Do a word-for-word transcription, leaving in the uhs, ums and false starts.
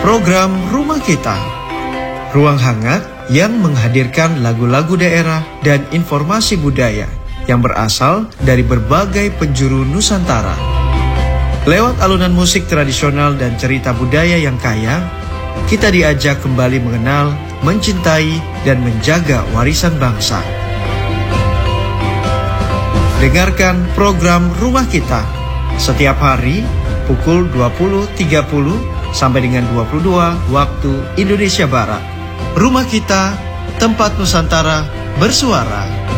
Program Rumah Kita, ruang hangat yang menghadirkan lagu-lagu daerah dan informasi budaya yang berasal dari berbagai penjuru Nusantara. Lewat alunan musik tradisional dan cerita budaya yang kaya, kita diajak kembali mengenal, mencintai, dan menjaga warisan bangsa. Dengarkan program Rumah Kita setiap hari pukul dua puluh tiga puluh sampai dengan dua puluh dua waktu Indonesia Barat. Rumah Kita, tempat Nusantara bersuara.